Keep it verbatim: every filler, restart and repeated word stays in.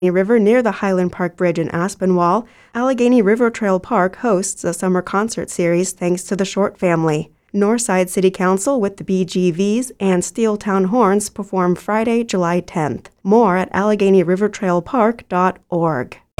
River near the Highland Park Bridge in Aspinwall, Allegheny River Trail Park hosts a summer concert series thanks to the Short family. Northside City Council with the B G Vs and Steeltown Horns perform Friday, July tenth. More at Allegheny River Trail Park dot org.